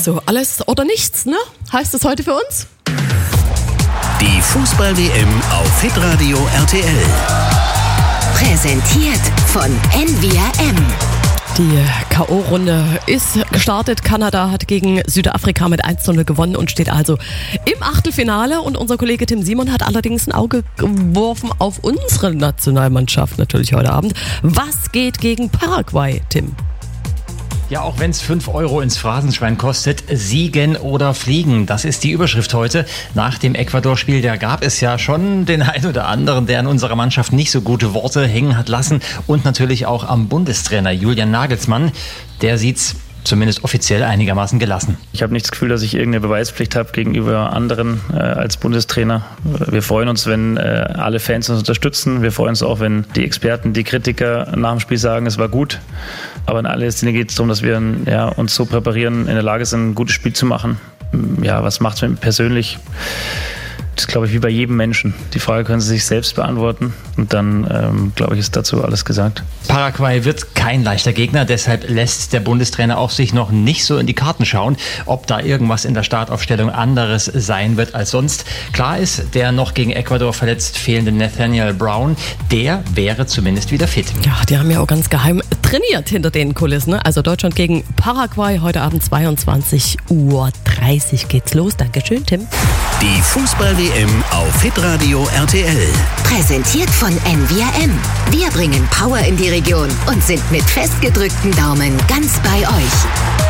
Also alles oder nichts, ne? Heißt es heute für uns? Die Fußball-WM auf Hitradio RTL. Präsentiert von NVRM. Die K.O.-Runde ist gestartet. Kanada hat gegen Südafrika mit 1:0 gewonnen und steht also im Achtelfinale. Und unser Kollege Tim Simon hat allerdings ein Auge geworfen auf unsere Nationalmannschaft natürlich heute Abend. Was geht gegen Paraguay, Tim? Ja, auch wenn es 5 Euro ins Phrasenschwein kostet, siegen oder fliegen. Das ist die Überschrift heute. Nach dem Ecuador-Spiel, da gab es ja schon den einen oder anderen, der an unserer Mannschaft nicht so gute Worte hängen hat lassen. Und natürlich auch am Bundestrainer Julian Nagelsmann. Der sieht's zumindest offiziell einigermaßen gelassen. Ich habe nicht das Gefühl, dass ich irgendeine Beweispflicht habe gegenüber anderen als Bundestrainer. Wir freuen uns, wenn alle Fans uns unterstützen. Wir freuen uns auch, wenn die Experten, die Kritiker nach dem Spiel sagen, es war gut. Aber in allererster Linie geht es darum, dass wir uns so präparieren, in der Lage sind, ein gutes Spiel zu machen. Ja, was macht es mit mir persönlich? Das ist, glaube ich, wie bei jedem Menschen. Die Frage können Sie sich selbst beantworten. Und dann, glaube ich, ist dazu alles gesagt. Paraguay wird kein leichter Gegner. Deshalb lässt der Bundestrainer auch sich noch nicht so in die Karten schauen, ob da irgendwas in der Startaufstellung anderes sein wird als sonst. Klar ist, der noch gegen Ecuador verletzt fehlende Nathaniel Brown, der wäre zumindest wieder fit. Ja, die haben ja auch ganz geheim trainiert hinter den Kulissen. Ne? Also Deutschland gegen Paraguay heute Abend 22:30 Uhr geht's los. Dankeschön, Tim. Die Fußball-WM auf Hitradio RTL. Präsentiert von NVRM. Wir bringen Power in die Region und sind mit festgedrückten Daumen ganz bei euch.